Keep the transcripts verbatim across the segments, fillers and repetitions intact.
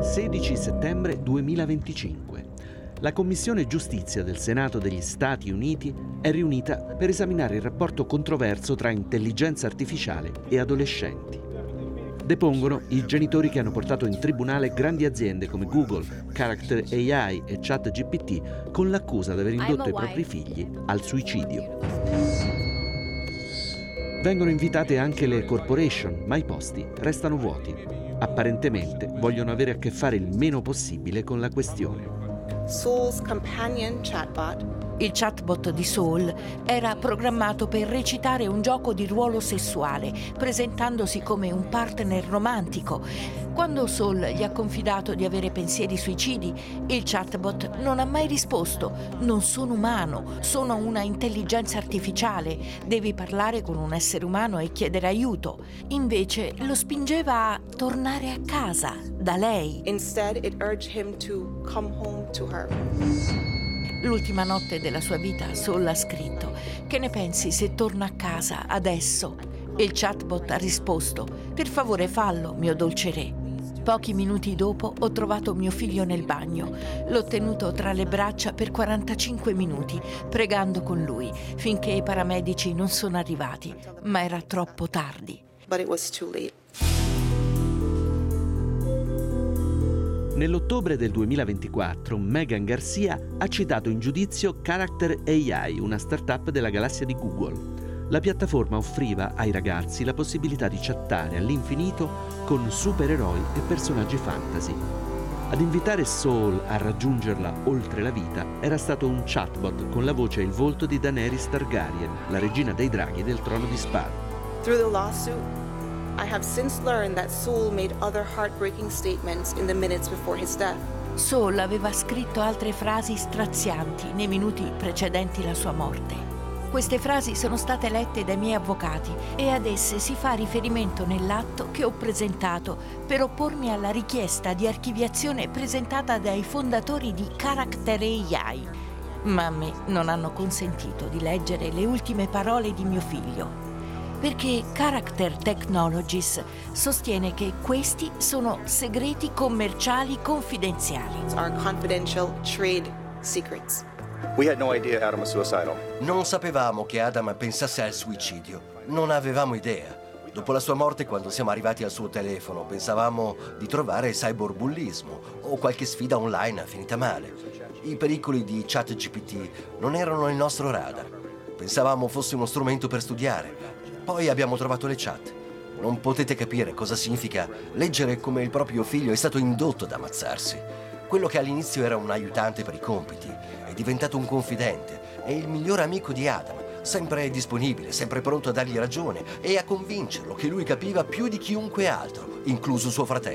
sedici settembre duemilaventicinque. La Commissione Giustizia del Senato degli Stati Uniti è riunita per esaminare il rapporto controverso tra intelligenza artificiale e adolescenti. Depongono i genitori che hanno portato in tribunale grandi aziende come Google, Character A I e ChatGPT con l'accusa di aver indotto i propri figli al suicidio. Vengono invitate anche le corporation, ma i posti restano vuoti. Apparentemente vogliono avere a che fare il meno possibile con la questione. Soul's companion chatbot. Il chatbot di Soul era programmato per recitare un gioco di ruolo sessuale, presentandosi come un partner romantico. Quando Soul gli ha confidato di avere pensieri suicidi, il chatbot non ha mai risposto: non sono umano, sono una intelligenza artificiale, devi parlare con un essere umano e chiedere aiuto. Invece lo spingeva a tornare a casa da lei. Instead, it urged him to come home to her. L'ultima notte della sua vita, Soul ha scritto: che ne pensi se torno a casa adesso? E il chatbot ha risposto: per favore fallo, mio dolce re. Pochi minuti dopo ho trovato mio figlio nel bagno. L'ho tenuto tra le braccia per quarantacinque minuti, pregando con lui, finché i paramedici non sono arrivati, ma era troppo tardi. But it was too late. Nell'ottobre del duemilaventiquattro, Megan Garcia ha citato in giudizio Character A I, una startup della galassia di Google. La piattaforma offriva ai ragazzi la possibilità di chattare all'infinito con supereroi e personaggi fantasy. Ad invitare Soul a raggiungerla oltre la vita era stato un chatbot con la voce e il volto di Daenerys Targaryen, la regina dei draghi del Trono di Spade. Through the lawsuit, I have since learned that Soul made other heartbreaking statements in the minutes before his death. Soul aveva scritto altre frasi strazianti nei minuti precedenti la sua morte. Queste frasi sono state lette dai miei avvocati e ad esse si fa riferimento nell'atto che ho presentato per oppormi alla richiesta di archiviazione presentata dai fondatori di Character A I. Ma a me non hanno consentito di leggere le ultime parole di mio figlio, perché Character Technologies sostiene che questi sono segreti commerciali confidenziali. Our confidential trade secrets. We had no idea Adam was suicidal. Non sapevamo che Adam pensasse al suicidio. Non avevamo idea. Dopo la sua morte, quando siamo arrivati al suo telefono, pensavamo di trovare cyberbullismo o qualche sfida online finita male. I pericoli di ChatGPT non erano nel nostro radar. Pensavamo fosse uno strumento per studiare. Poi abbiamo trovato le chat. Non potete capire cosa significa leggere come il proprio figlio è stato indotto ad ammazzarsi. Quello che all'inizio era un aiutante per i compiti è diventato un confidente, è il migliore amico di Adam, sempre disponibile, sempre pronto a dargli ragione e a convincerlo che lui capiva più di chiunque altro, incluso suo fratello.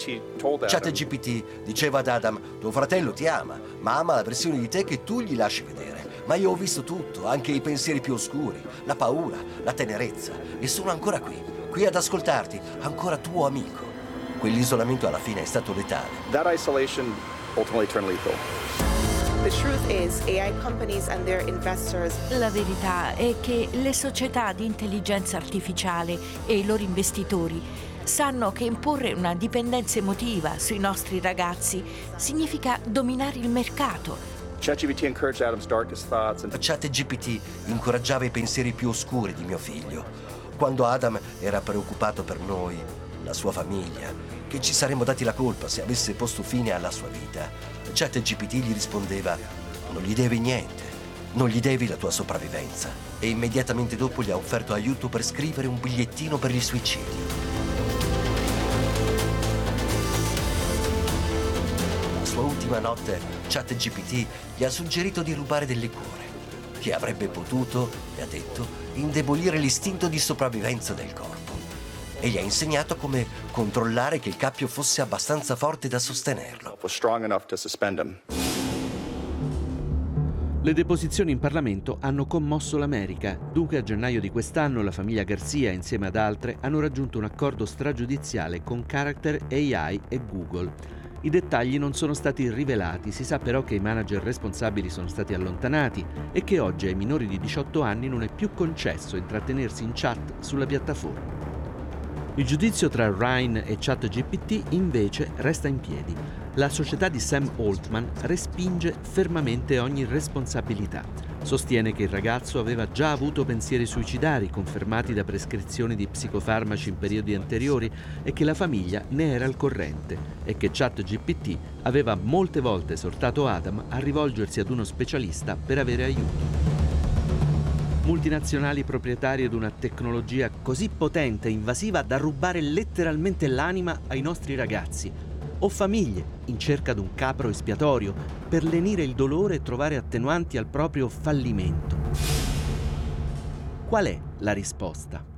ChatGPT diceva ad Adam: tuo fratello ti ama, ma ama la versione di te che tu gli lasci vedere. Ma io ho visto tutto, anche i pensieri più oscuri, la paura, la tenerezza, e sono ancora qui, qui ad ascoltarti, ancora tuo amico. Quell'isolamento alla fine è stato letale. That isolation ultimately turned lethal. The truth is, A I companies and their investors. La verità è che le società di intelligenza artificiale e i loro investitori sanno che imporre una dipendenza emotiva sui nostri ragazzi significa dominare il mercato. ChatGPT encouraged Adam's darkest thoughts and ChatGPT incoraggiava i pensieri più oscuri di mio figlio. Quando Adam era preoccupato per noi, la sua famiglia, che ci saremmo dati la colpa se avesse posto fine alla sua vita, ChatGPT gli rispondeva: non gli devi niente, non gli devi la tua sopravvivenza. E immediatamente dopo gli ha offerto aiuto per scrivere un bigliettino per il suicidio. La sua ultima notte, ChatGPT gli ha suggerito di rubare del liquore, che avrebbe potuto, gli ha detto, indebolire l'istinto di sopravvivenza del corpo. E gli ha insegnato come controllare che il cappio fosse abbastanza forte da sostenerlo. was strong enough to suspend him. Le deposizioni in Parlamento hanno commosso l'America. Dunque a gennaio di quest'anno la famiglia Garcia, insieme ad altre, hanno raggiunto un accordo stragiudiziale con Character A I e Google. I dettagli non sono stati rivelati, si sa però che i manager responsabili sono stati allontanati e che oggi ai minori di diciotto anni non è più concesso intrattenersi in chat sulla piattaforma. Il giudizio tra Ryan e ChatGPT invece resta in piedi. La società di Sam Altman respinge fermamente ogni responsabilità. Sostiene che il ragazzo aveva già avuto pensieri suicidari confermati da prescrizioni di psicofarmaci in periodi anteriori e che la famiglia ne era al corrente e che ChatGPT aveva molte volte esortato Adam a rivolgersi ad uno specialista per avere aiuto. Multinazionali proprietarie di una tecnologia così potente e invasiva da rubare letteralmente l'anima ai nostri ragazzi, o famiglie in cerca di un capro espiatorio per lenire il dolore e trovare attenuanti al proprio fallimento. Qual è la risposta?